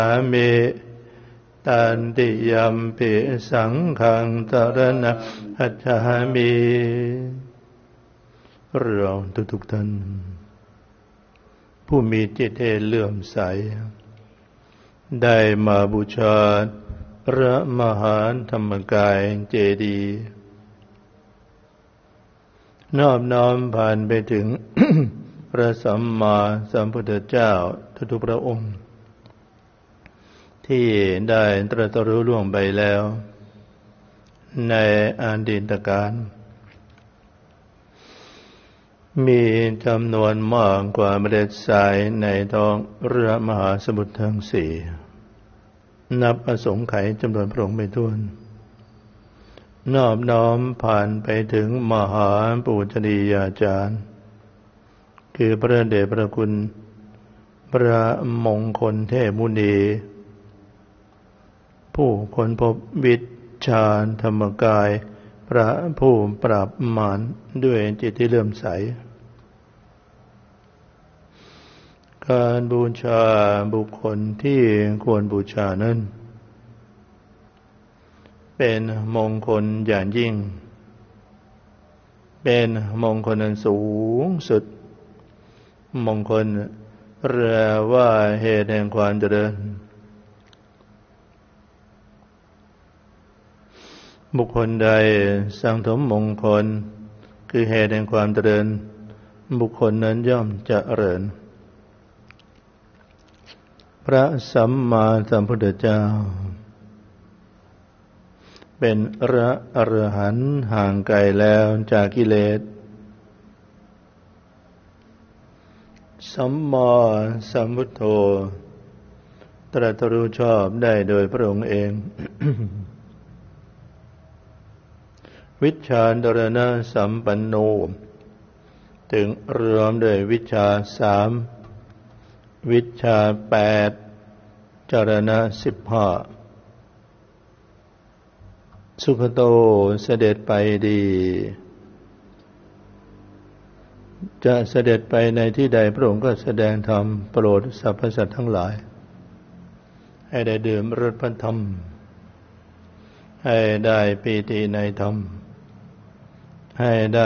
มิตันติยัมปิสังฆังสรณังคัจฉามิเราทุกท่านผู้มีจิตเลื่อมใสได้มาบูชาพระมหาธรรมกายเจดีย์นอบน้อมผ่านไปถึง พระสัมมาสัมพุทธเจ้าทุกพระองค์ที่ได้ตรัสรู้ล่วงไปแล้วในอดีตการมีจำนวนมากกว่าเมล็ดทรายในท้องเรือมหาสมุทรทั้งสี่นับอสงไขยจำนวนพระองค์ไม่ถ้วนนอบน้อมผ่านไปถึงมหาปูชนียาจารย์คือพระเดชพระคุณพระมงคลเทพมุนีผู้ค้นพบวิชาธรรมกายพระผู้ปราบมารด้วยจิตที่เลื่อมใสการบูชาบุคคลที่ควรบูชานั้นเป็นมงคลอย่างยิ่งเป็นมงคลอันสูงสุดมงคลเรียกว่าเหตุแห่งความเจริญบุคคลใดสั่งสมมงคลคือเหตุแห่งความเจริญบุคคลนั้นย่อมเจริญพระสัมมาสัมพุทธเจ้าเป็นพระอรหันต์ห่างไกลแล้วจากกิเลสสัมมาสัมพุทโธตรัสรู้ชอบได้โดยพระองค์เอง วิชชาดรณะสัมปันโนถึงรวมด้วยวิชชา3วิชชา8จรณะ15สุขโตเสด็จไปดีจะเสด็จไปในที่ใดพระองค์ก็แสดงธรรมโปรดสรรพสัตว์ทั้งหลายให้ได้ดื่มรสพระธรรมให้ได้ปีติในธรรมให้ได้